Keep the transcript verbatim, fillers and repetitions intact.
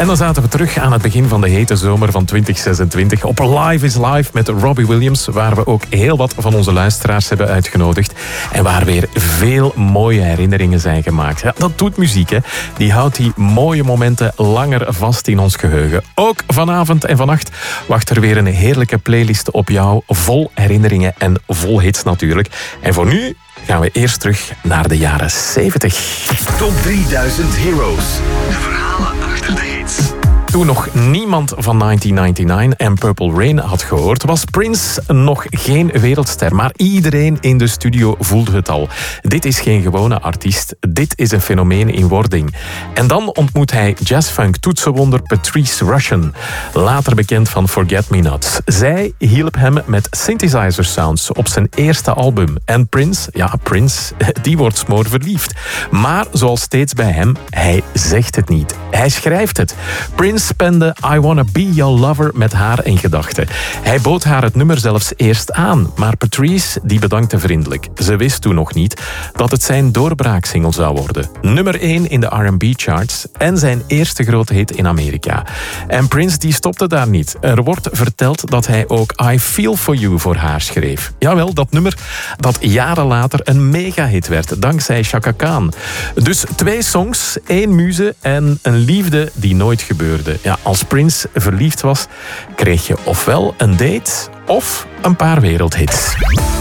En dan zaten we terug aan het begin van de hete zomer van twintig zesentwintig op Live is Live met Robbie Williams, waar we ook heel wat van onze luisteraars hebben uitgenodigd en waar weer veel mooie herinneringen zijn gemaakt. Ja, dat doet muziek, hè. Die houdt die mooie momenten langer vast in ons geheugen. Ook vanavond en vannacht wacht er weer een heerlijke playlist op jou, vol herinneringen en vol hits natuurlijk. En voor nu gaan we eerst terug naar de jaren zeventig. Top drieduizend Heroes. De verhalen achter de hits. Toen nog niemand van negentien negenennegentig en Purple Rain had gehoord, was Prince nog geen wereldster. Maar iedereen in de studio voelde het al. Dit is geen gewone artiest. Dit is een fenomeen in wording. En dan ontmoet hij jazzfunk toetsenwonder Patrice Rushen, later bekend van Forget Me Nots. Zij hielp hem met synthesizer sounds op zijn eerste album. En Prince, ja Prince, die wordt smoor verliefd. Maar zoals steeds bij hem, hij zegt het niet. Hij schrijft het. Prince spende I Wanna Be Your Lover met haar in gedachten. Hij bood haar het nummer zelfs eerst aan, maar Patrice die bedankte vriendelijk. Ze wist toen nog niet dat het zijn doorbraaksingle zou worden. Nummer één in de R en B charts en zijn eerste grote hit in Amerika. En Prince die stopte daar niet. Er wordt verteld dat hij ook I Feel For You voor haar schreef. Jawel, dat nummer dat jaren later een megahit werd, dankzij Chaka Khan. Dus twee songs, één muze en een liefde die nooit gebeurde. Ja, als Prince verliefd was, kreeg je ofwel een date of een paar wereldhits.